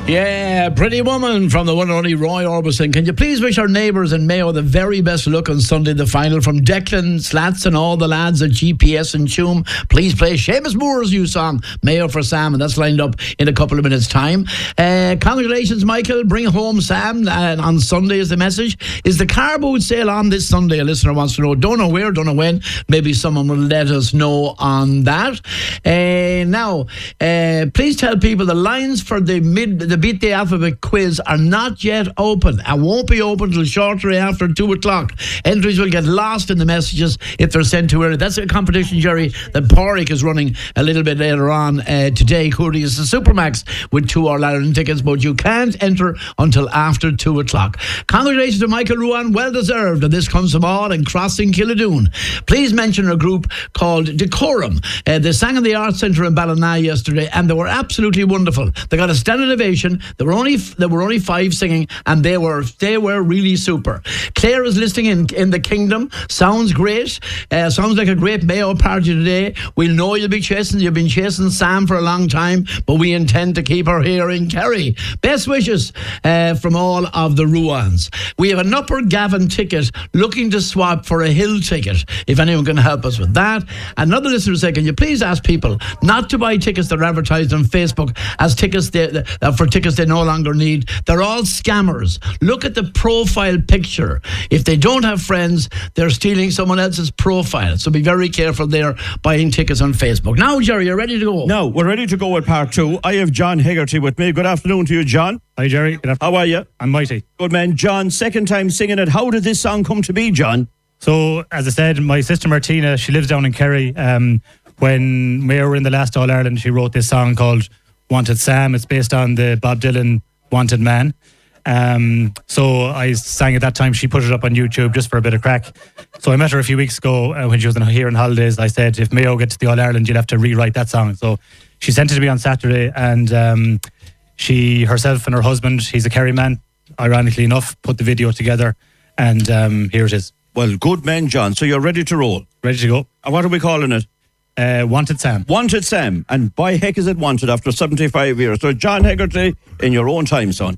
Yeah, Pretty Woman from the one and only Roy Orbison. Can you please wish our neighbours in Mayo the very best of luck on Sunday, the final, from Declan, Slats and all the lads at GPS and Tuam. Please play Seamus Moore's new song, Mayo for Sam, and that's lined up in a couple of minutes' time. Congratulations, Michael. Bring home Sam on Sunday is the message. Is the car boot sale on this Sunday? A listener wants to know. Don't know where, don't know when. Maybe someone will let us know on that. Now, please tell people the lines for the Beat the Alphabet quiz are not yet open and won't be open until shortly after 2 o'clock. Entries will get lost in the messages if they're sent too early. That's a competition, Jerry, that Porrick is running a little bit later on today. Courtesy is the Supermax with 2 All-Ireland tickets, but you can't enter until after 2 o'clock. Congratulations to Michael Ruan, well deserved, and this comes from all in Crossing Killadoon. Please mention a group called Decorum. They sang in the Arts Centre in Ballina yesterday, and they were absolutely wonderful. They got a standing ovation. There were only 5 singing, and they were really super. Claire is listening in the Kingdom. Sounds great. Sounds like a great Mayo party today. We'll know you've been chasing Sam for a long time, but we intend to keep her here in Kerry. Best wishes from all of the Ruans. We have an Upper Gavin ticket looking to swap for a Hill ticket, if anyone can help us with that. Another listener said, can you please ask people not to buy tickets that are advertised on Facebook as tickets for tickets they no longer need. They're all scammers. Look at the profile picture. If they don't have friends, they're stealing someone else's profile. So be very careful there buying tickets on Facebook. Now, Jerry, you're ready to go? No, we're ready to go with part 2. I have John Hegarty with me. Good afternoon to you, John. Hi, Jerry. Good afternoon. How are you? I'm mighty. Good man. John, second time singing it. How did this song come to be, John? So, as I said, my sister Martina, she lives down in Kerry. When Mayo were in the last All-Ireland, she wrote this song called Wanted Sam. It's based on the Bob Dylan Wanted Man. So I sang at that time. She put it up on YouTube just for a bit of crack. So I met her a few weeks ago when she was here on holidays. I said, if Mayo gets to the All-Ireland, you'll have to rewrite that song. So she sent it to me on Saturday, and she herself and her husband, he's a Kerry man, ironically enough, put the video together, and here it is. Well, good man, John. So you're ready to roll? Ready to go. And what are we calling it? Wanted Sam. Wanted Sam. And by heck is it wanted after 75 years. So John Hegarty, in your own time, son.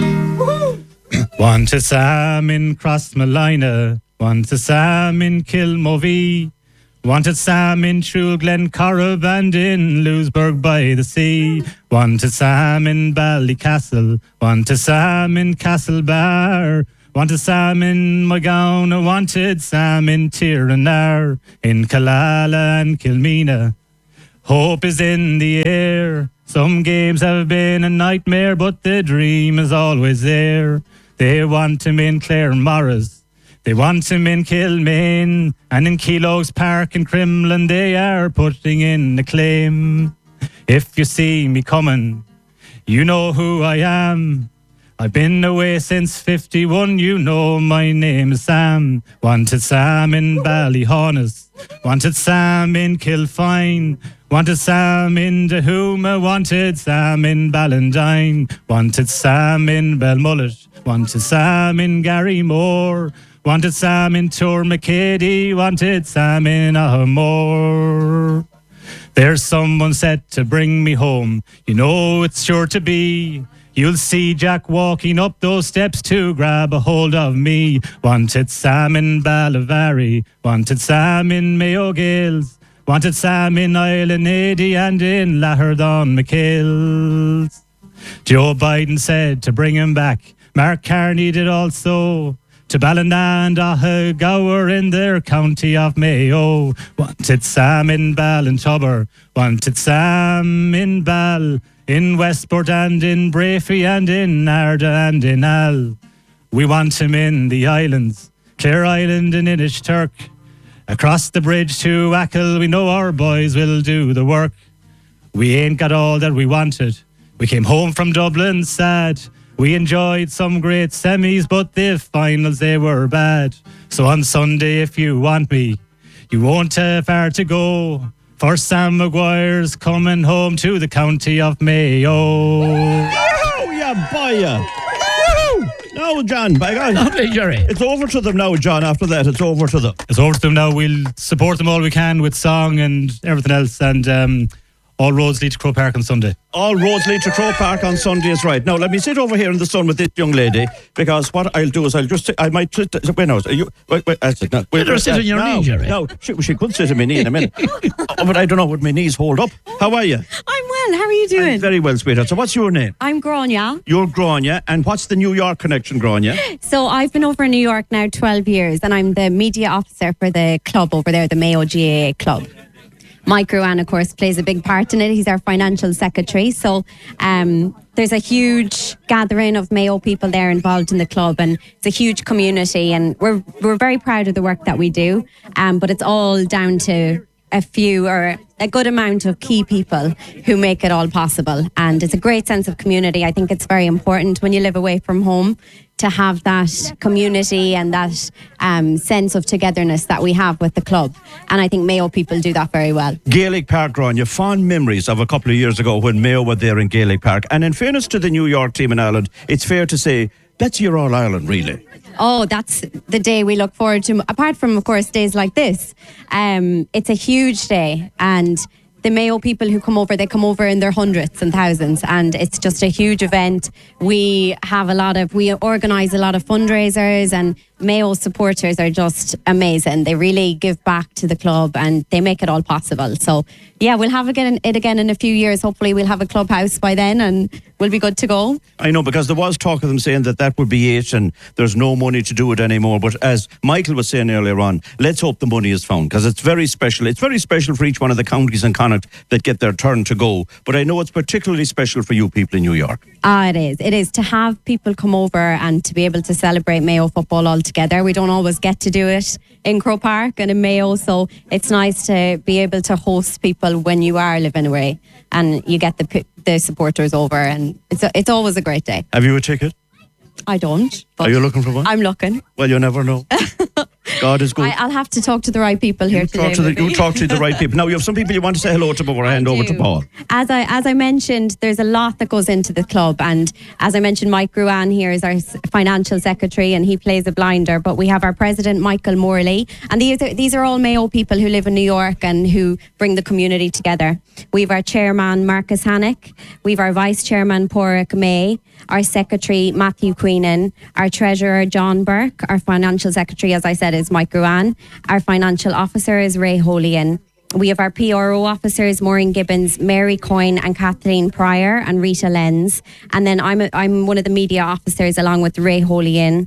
Wanted Sam in Crossmalina. Wanted Sam in Kilmovee. Wanted Sam in True Glen Corrib and in Louisburg by the sea. Wanted Sam in Ballycastle. Wanted Sam in Castlebar. Wanted Sam in Magown, I wanted Sam in Tiranaar, in Killala and Kilmina. Hope is in the air. Some games have been a nightmare, but the dream is always there. They want him in Claremorris. They want him in Kilmaine. And in Keelogs Park in Crimlin, they are putting in a claim. If you see me coming, you know who I am. I've been away since 51, you know my name is Sam. Wanted Sam in Ballyhaunis. Wanted Sam in Kilfine. Wanted Sam in Dahuma. Wanted Sam in Ballindine. Wanted Sam in Belmullet. Wanted Sam in Garrymore. Wanted Sam in Tourmakeady. Wanted Sam in Ahamore. There's someone set to bring me home. You know it's sure to be. You'll see Jack walking up those steps to grab a hold of me. Wanted Sam in Ballavari. Wanted Sam in Mayo Gales. Wanted Sam in Islanady and in Laherdon McKills. Joe Biden said to bring him back. Mark Carney did also. To Ballina and Ahagower in their county of Mayo. Wanted Sam in Ballintubber. Wanted Sam in Ball. In Westport and in Brafey and in Arda and in Al. We want him in the islands, Clare Island and Inishturk. Across the bridge to Achill, we know our boys will do the work. We ain't got all that we wanted. We came home from Dublin sad. We enjoyed some great semis, but the finals, they were bad. So on Sunday, if you want me, you won't have far to go. For Sam Maguire's coming home to the county of Mayo. Yeah, boy. No, John, by God. Lovely, Jerry. It's over to them now, John. After that, it's over to them. It's over to them now. We'll support them all we can with song and everything else. And All roads lead to Crow Park on Sunday. All roads lead to Crow Park on Sunday is right. Now, let me sit over here in the sun with this young lady, because what I'll do is I might sit. Wait, no, wait, that's it. No, wait, Let her sit on your knee, Jerry. No, she could sit on my knee in a minute. But I don't know, would my knees hold up? How are you? I'm well. How are you doing? I'm very well, sweetheart. So what's your name? I'm Grania. You're Grania. And what's the New York connection, Grania? So I've been over in New York now 12 years, and I'm the media officer for the club over there, the Mayo GAA club. Mike Ruan, of course, plays a big part in it. He's our financial secretary. So there's a huge gathering of Mayo people there involved in the club, and it's a huge community, and we're very proud of the work that we do. But it's all down to a few or a good amount of key people who make it all possible. And it's a great sense of community. I think it's very important when you live away from home to have that community and that sense of togetherness that we have with the club. And I think Mayo people do that very well. Gaelic Park, Grania, fond memories of a couple of years ago when Mayo were there in Gaelic Park. And in fairness to the New York team in Ireland, it's fair to say that's your All-Ireland, really. Oh, that's the day we look forward to. Apart from, of course, days like this, it's a huge day. And the Mayo people who come over, they come over in their hundreds and thousands, and it's just a huge event. We organise a lot of fundraisers, and Mayo supporters are just amazing. They really give back to the club and they make it all possible. So yeah, we'll have it again in a few years. Hopefully we'll have a clubhouse by then and we'll be good to go. I know, because there was talk of them saying that would be it and there's no money to do it anymore. But as Michael was saying earlier on, let's hope the money is found, because it's very special. It's very special for each one of the counties in Connacht that get their turn to go. But I know it's particularly special for you people in New York. It is. It is to have people come over and to be able to celebrate Mayo football all together. We don't always get to do it in Crow Park and in Mayo, so it's nice to be able to host people when you are living away and you get the supporters over, and it's always a great day. Have you a ticket? I don't. But are you looking for one? I'm looking. Well, you never know. God is good. I'll have to talk to the right people here today. You talk to the right people. Now, you have some people you want to say hello to before I hand over to Paul. As I mentioned, there's a lot that goes into the club, and as I mentioned, Mike Ruan here is our financial secretary, and he plays a blinder. But we have our president, Michael Morley, and these are all Mayo people who live in New York and who bring the community together. We have our chairman, Marcus Hannock. We have our vice chairman, Porrick May. Our secretary, Matthew Queenan. Our treasurer, John Burke. Our financial secretary, as I said, is Mike Ruan. Our financial officer is Ray Holian. We have our PRO officers, Maureen Gibbons, Mary Coyne and Kathleen Pryor and Rita Lenz. And then I'm one of the media officers along with Ray Holian.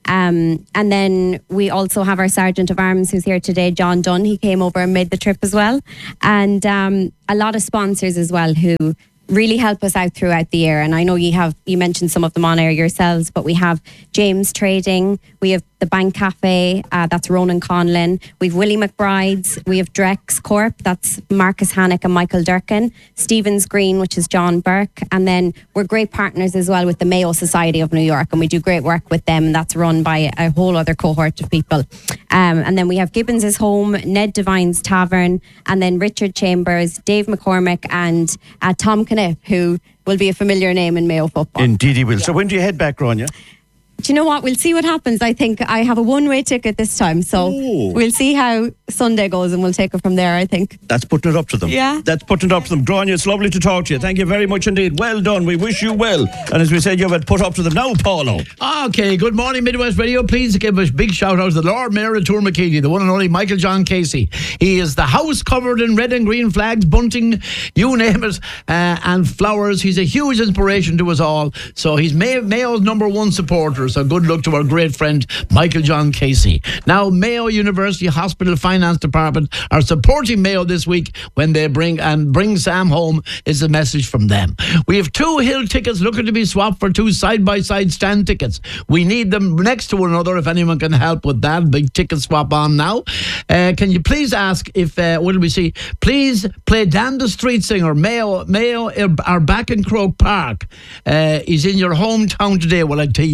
And then we also have our Sergeant of Arms who's here today, John Dunn. He came over and made the trip as well. And a lot of sponsors as well who really help us out throughout the year. And I know you mentioned some of them on air yourselves, but we have James Trading, we have the Bank Cafe, that's Ronan Conlon, we've Willie McBride's, we have Drex Corp, that's Marcus Hannock and Michael Durkin, Stevens Green, which is John Burke, and then we're great partners as well with the Mayo Society of New York, and we do great work with them, and that's run by a whole other cohort of people. And then we have Gibbons' Home, Ned Devine's Tavern, and then Richard Chambers, Dave McCormick, and Tom Knipp, who will be a familiar name in Mayo football. Indeed he will. Yeah. So when do you head back, Grania? Do you know what? We'll see what happens. I think I have a one-way ticket this time, so we'll see how Sunday goes and we'll take it from there, I think. That's putting it up to them. Yeah. That's putting it up to them. Grania, it's lovely to talk to you. Thank you very much indeed. Well done. We wish you well. And as we said, you have it put up to them now, Paulo. Okay, good morning, Midwest Radio. Please give a big shout out to the Lord Mayor of Tourmakeely, the one and only Michael John Casey. He is the house covered in red and green flags, bunting, you name it, and flowers. He's a huge inspiration to us all. So he's Mayo's number one supporter. So good luck to our great friend Michael John Casey. Now, Mayo University Hospital Finance Department are supporting Mayo this week when they bring Sam home is the message from them. We have 2 hill tickets looking to be swapped for 2 side-by-side stand tickets. We need them next to one another if anyone can help with that. Big ticket swap on now. Can you please ask if, what do we see? Please play Dan the Street Singer. Mayo are back in Croke Park. He's in your hometown today. Well, I tell you, he is right.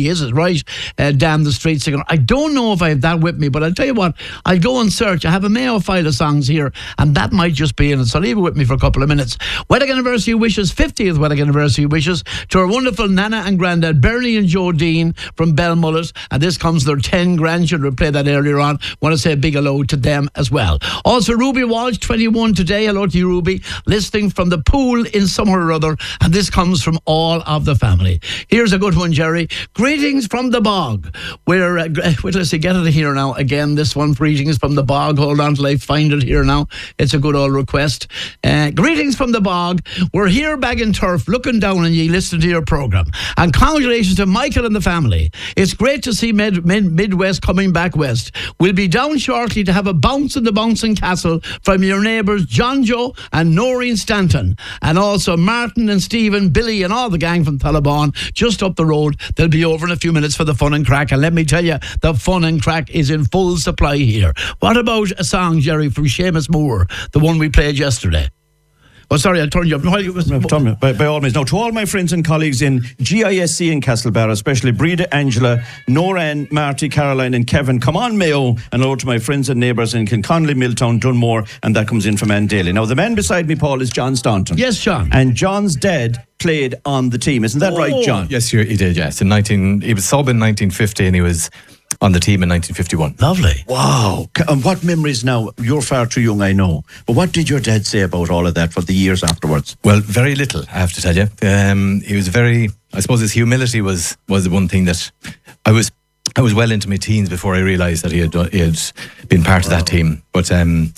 right down the street singing. I don't know if I have that with me, but I'll tell you what, I'll go and search. I have a Mayo file of songs here, and that might just be in it, so leave it with me for a couple of minutes. Wedding anniversary wishes, 50th wedding anniversary wishes to our wonderful Nana and Grandad, Bernie and Joe Dean from Belmullet, and this comes their 10 grandchildren. We played that earlier on. Want to say a big hello to them as well. Also, Ruby Walsh, 21 today. Hello to you, Ruby. Listening from the pool in somewhere or other, and this comes from all of the family. Here's a good one, Jerry. Greetings from the bog. Where, wait till I see, get it here now. Again, this one, greetings from the bog. Hold on till I find it here now. It's a good old request. Greetings from the bog. We're here bagging turf, looking down on ye, listening to your programme. And congratulations to Michael and the family. It's great to see Midwest coming back west. We'll be down shortly to have a bounce in the bouncing castle from your neighbours John Joe and Noreen Stanton, and also Martin and Stephen, Billy and all the gang from Taliban just up the road. They'll be over in a few minutes for the fun and crack, and let me tell you, the fun and crack is in full supply here. What about a song, Jerry, from Seamus Moore, the one we played yesterday? Oh, sorry, I turned you up. By all means. Now, to all my friends and colleagues in GISC in Castlebar, especially Breda, Angela, Noran, Marty, Caroline and Kevin, come on Mayo, and hello to my friends and neighbours in Kilconnelly, Milltown, Dunmore, and that comes in from Ann Daly. Now, the man beside me, Paul, is John Staunton. Yes, John. And John's dad played on the team. Isn't that right, John? Yes, he did, yes. He was sub in 1950 and he was on the team in 1951. Lovely. Wow. And what memories now? You're far too young, I know. But what did your dad say about all of that for the years afterwards? Well, very little, I have to tell you. He was very, I suppose his humility was the one thing that I was well into my teens before I realised that he had been part of that team. But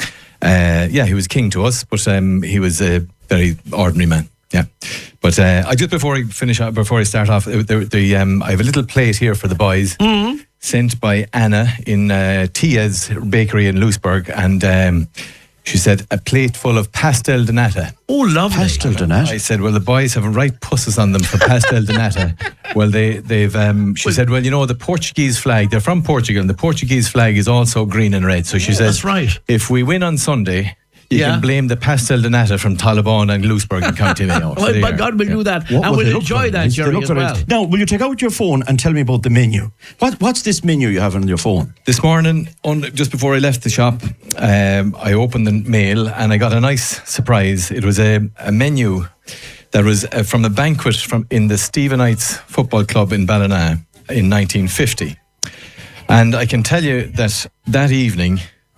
he was king to us, but he was a very ordinary man. Yeah, but I just before I start off, I have a little plate here for the boys, sent by Anna in Tia's bakery in Louisburg, and she said a plate full of pastel de nata. Oh, lovely. Pastel de nata. I said, well, the boys have right pusses on them for pastel de nata. Well, she said, well, you know, the Portuguese flag, they're from Portugal, and the Portuguese flag is also green and red. So she says, that's right. If we win on Sunday, you can blame the pastel de nata from Taliban and Louisburg in County Mayo. Well, by God, we'll do that. And we'll enjoy that, Jerry, as well. Now, will you take out your phone and tell me about the menu? What's this menu you have on your phone? This morning, just before I left the shop, I opened the mail and I got a nice surprise. It was a menu that was from a banquet in the Stephenites Football Club in Ballina in 1950. And I can tell you that evening,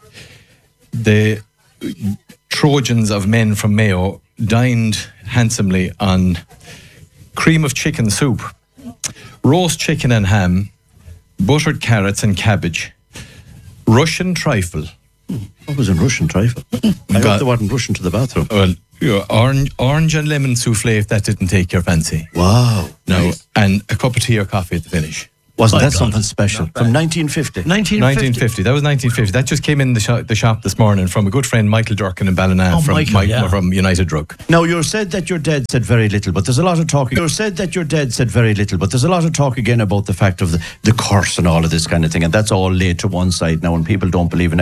the Trojans of men from Mayo dined handsomely on cream of chicken soup, roast chicken and ham, buttered carrots and cabbage, Russian trifle. What was in Russian trifle? I hope they weren't rushing to the bathroom. Well, orange and lemon souffle, if that didn't take your fancy. Wow. No, and a cup of tea or coffee at the finish. Wasn't that something special? From 1950? 1950. That was 1950. That just came in the shop this morning from a good friend, Michael Durkin in Ballina, from United Drug. Now, you said that your dad said very little, but there's a lot of talk. You said that your dad said very little, but there's a lot of talk again about the fact of the curse and all of this kind of thing, and that's all laid to one side now, and people don't believe in it.